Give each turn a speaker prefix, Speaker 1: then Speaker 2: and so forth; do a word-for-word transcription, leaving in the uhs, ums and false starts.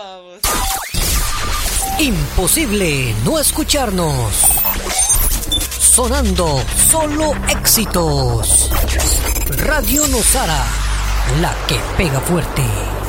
Speaker 1: vamos.
Speaker 2: Imposible no escucharnos. Sonando solo éxitos. Radio Nosara, la que pega fuerte.